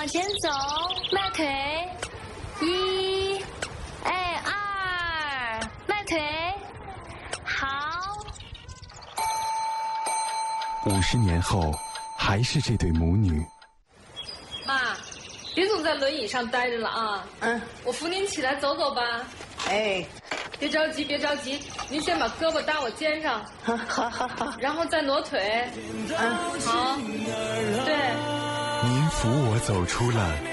往前走，迈腿，1，哎2，迈腿，好。 50年后，还是这对母女。 妈，别总在轮椅上待着了啊！我扶您起来走走吧。 哎， 别着急，别着急，您先把胳膊搭我肩上， 好， 然后再挪腿。好，对。 您扶我走出了